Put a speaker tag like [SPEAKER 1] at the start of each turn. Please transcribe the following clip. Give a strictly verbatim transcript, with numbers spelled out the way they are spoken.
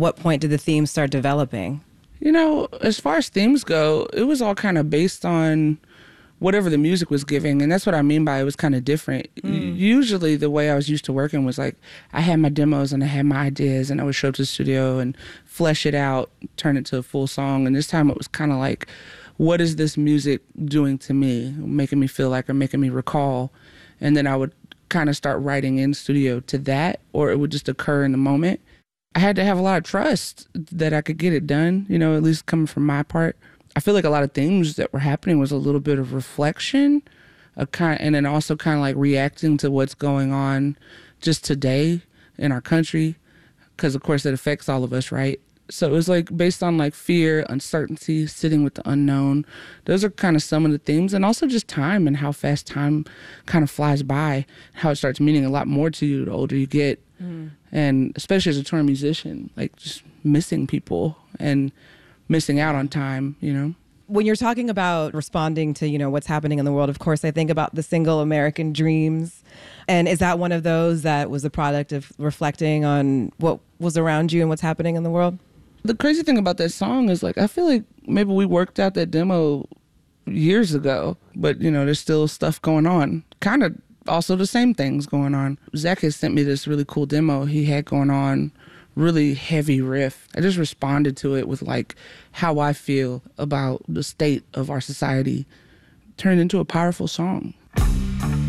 [SPEAKER 1] what point did the themes start developing?
[SPEAKER 2] You know, as far as themes go, it was all kind of based on whatever the music was giving. And that's what I mean by it was kind of different. Mm. Usually the way I was used to working was like, I had my demos and I had my ideas and I would show up to the studio and flesh it out, turn it to a full song. And this time it was kind of like, what is this music doing to me, making me feel like or making me recall? And then I would kind of start writing in studio to that, or it would just occur in the moment. I had to have a lot of trust that I could get it done, you know, at least coming from my part. I feel like a lot of things that were happening was a little bit of reflection, a kind, and then also kind of like reacting to what's going on just today in our country, because of course it affects all of us, right? So it was like based on like fear, uncertainty, sitting with the unknown. Those are kind of some of the themes, and also just time and how fast time kind of flies by, how it starts meaning a lot more to you the older you get. Mm. And especially as a touring musician, like just missing people and missing out on time, you know?
[SPEAKER 1] When you're talking about responding to, you know, what's happening in the world, of course, I think about the single American Dreams. And is that one of those that was the product of reflecting on what was around you and what's happening in the world?
[SPEAKER 2] The crazy thing about that song is, like, I feel like maybe we worked out that demo years ago, but, you know, there's still stuff going on. Kind of also the same things going on. Zach has sent me this really cool demo he had going on, really heavy riff. I just responded to it with like how I feel about the state of our society, turned into a powerful song.